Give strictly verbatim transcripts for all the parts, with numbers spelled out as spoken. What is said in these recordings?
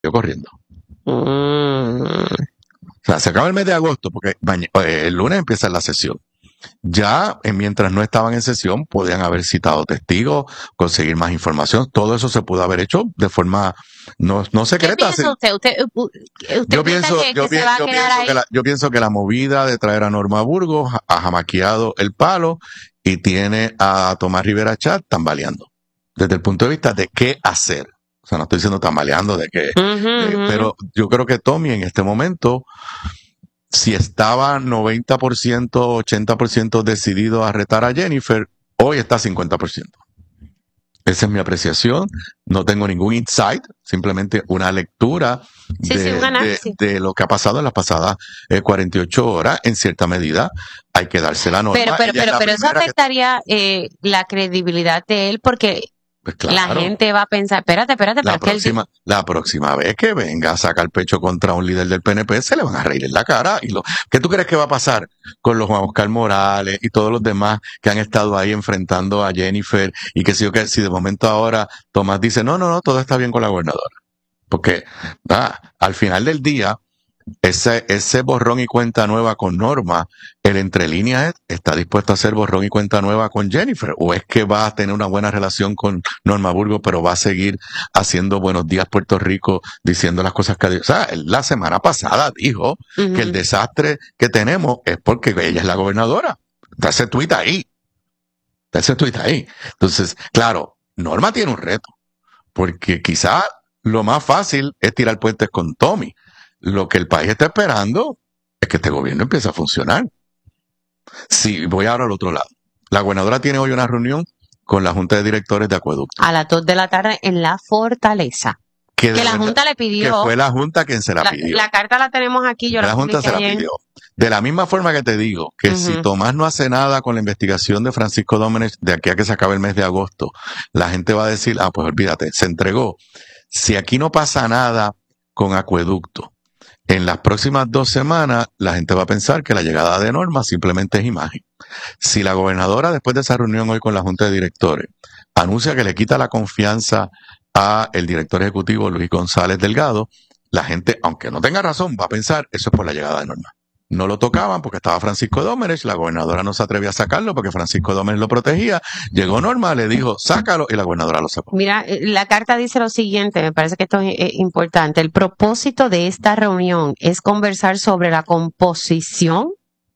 corriendo. Mm. O sea, se acaba el mes de agosto porque maña- eh, el lunes empieza la sesión. Ya, eh, mientras no estaban en sesión, podían haber citado testigos, conseguir más información. Todo eso se pudo haber hecho de forma no, no ¿Qué secreta. piensa Se- usted? ¿Usted, u- usted Yo piensa pienso, que, yo, que se pi- va a yo quedar pienso que ahí? la, yo pienso que la movida de traer a Norma Burgos ha, ha jamaqueado el palo y tiene a Tomás Rivera Chat tambaleando. Desde el punto de vista de qué hacer. O sea, no estoy diciendo tambaleando de qué, Ujú, de- ujú. pero yo creo que Tommy en este momento, si estaba noventa por ciento, ochenta por ciento decidido a retar a Jennifer, hoy está cincuenta por ciento. Esa es mi apreciación. No tengo ningún insight, simplemente una lectura Sí, de, sí, un de, análisis. de lo que ha pasado en las pasadas eh, cuarenta y ocho horas. En cierta medida, hay que darse la norma. Pero, pero, Ella es pero, la pero eso primera que- afectaría eh, la credibilidad de él porque Pues la claro. gente va a pensar, espérate, espérate, pero La es que él... próxima, la próxima vez que venga a sacar pecho contra un líder del P N P, se le van a reír en la cara. Y lo, ¿qué tú crees que va a pasar con los Juan Oscar Morales y todos los demás que han estado ahí enfrentando a Jennifer? Y que si, yo que si de momento ahora Tomás dice, no, no, no, todo está bien con la gobernadora. Porque ah, al final del día, ese, ese borrón y cuenta nueva con Norma, el entre líneas es, ¿está dispuesto a hacer borrón y cuenta nueva con Jennifer? ¿O es que va a tener una buena relación con Norma Burgos, pero va a seguir haciendo Buenos Días Puerto Rico, diciendo las cosas que... O sea, él la semana pasada dijo Ujú. que el desastre que tenemos es porque ella es la gobernadora. Está ese tuit ahí. Está ese tuit ahí. Entonces, claro, Norma tiene un reto, porque quizá lo más fácil es tirar puentes con Tommy. Lo que el país está esperando es que este gobierno empiece a funcionar. Sí, voy ahora al otro lado. La gobernadora tiene hoy una reunión con la Junta de Directores de Acueducto. A las dos de la tarde en la Fortaleza. Que, de Que la verdad- Junta le que pidió... fue la Junta quien se la La, pidió. la carta la tenemos aquí, yo la, La Junta publiqué se la ayer. pidió. De la misma forma que te digo que si Ujú. Tomás no hace nada con la investigación de Francisco Dómenech de aquí a que se acabe el mes de agosto, la gente va a decir, ah, pues olvídate, se entregó. Si aquí no pasa nada con Acueducto, en las próximas dos semanas la gente va a pensar que la llegada de Norma simplemente es imagen. Si la gobernadora, después de esa reunión hoy con la Junta de Directores, anuncia que le quita la confianza a el director ejecutivo Luis González Delgado, la gente, aunque no tenga razón, va a pensar eso es por la llegada de Norma. No lo tocaban porque estaba Francisco Dómenech, la gobernadora no se atrevía a sacarlo porque Francisco Dómenech lo protegía. Llegó Norma, le dijo, sácalo, y la gobernadora lo sacó. Mira, eh, la carta dice lo siguiente, me parece que esto es eh, importante. El propósito de esta reunión es conversar sobre la composición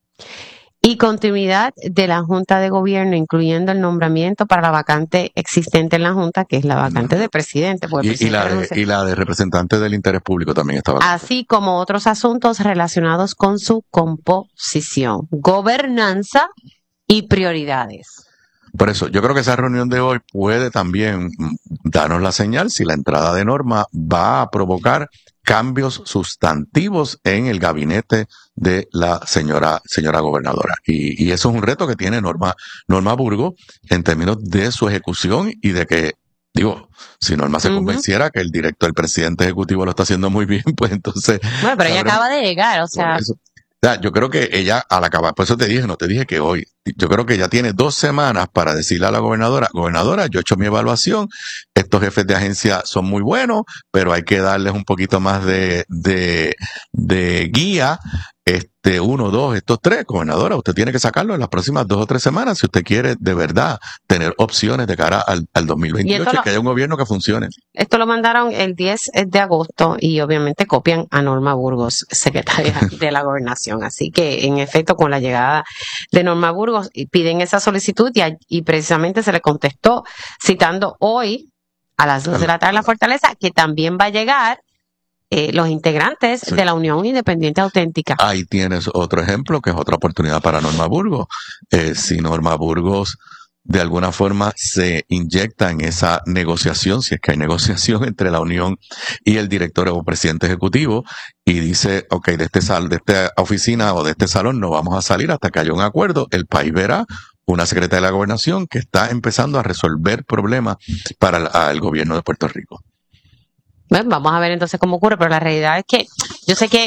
y continuidad de la Junta de Gobierno, incluyendo el nombramiento para la vacante existente en la Junta, que es la vacante de presidente. Porque el Y, y, presidente la de, renuncia. y la de representante del interés público también estaba. Así como otros asuntos relacionados con su composición, gobernanza y prioridades. Por eso, yo creo que esa reunión de hoy puede también mm, darnos la señal si la entrada de Norma va a provocar cambios sustantivos en el gabinete de la señora señora gobernadora. Y, y eso es un reto que tiene Norma, Norma Burgos en términos de su ejecución y de que, digo, si Norma se Ujú. convenciera que el director, el presidente ejecutivo lo está haciendo muy bien, pues entonces... Bueno, pero ella sabremos- acaba de llegar, o por sea, eso. O sea, yo creo que ella, al acabar, por eso te dije, no te dije que hoy, yo creo que ella tiene dos semanas para decirle a la gobernadora, gobernadora, yo he hecho mi evaluación, estos jefes de agencia son muy buenos, pero hay que darles un poquito más de, de, de guía, este, uno, dos, estos tres, gobernadora, usted tiene que sacarlo en las próximas dos o tres semanas si usted quiere de verdad tener opciones de cara al, al dos mil veintiocho, Y esto lo- que haya un gobierno que funcione. esto lo mandaron el diez de agosto y obviamente copian a Norma Burgos, secretaria de la Gobernación. Así que, en efecto, con la llegada de Norma Burgos, y piden esa solicitud y, a- y precisamente se le contestó citando hoy a las dos de la tarde en la Fortaleza que también va a llegar eh, los integrantes Sí. de la Unión Independiente Auténtica. Ahí tienes otro ejemplo, que es otra oportunidad para Norma Burgos. Eh, si Norma Burgos de alguna forma se inyecta en esa negociación, si es que hay negociación entre la Unión y el director o presidente ejecutivo, y dice, ok, de este sal, de esta oficina o de este salón no vamos a salir hasta que haya un acuerdo, el país verá una secretaria de la Gobernación que está empezando a resolver problemas para el, al gobierno de Puerto Rico. Bueno, vamos a ver entonces cómo ocurre, pero la realidad es que yo sé que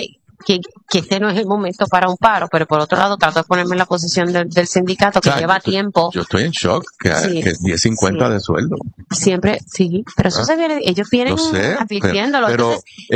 que, que este no es el momento para un paro, pero por otro lado trato de ponerme en la posición del, del sindicato que O sea, lleva yo estoy- tiempo. Yo estoy en shock que, Sí, que es diez cincuenta sí. de sueldo. Siempre, sí, pero eso Ah, se viene, ellos vienen Lo sé, pero, advirtiéndolo. pero Entonces,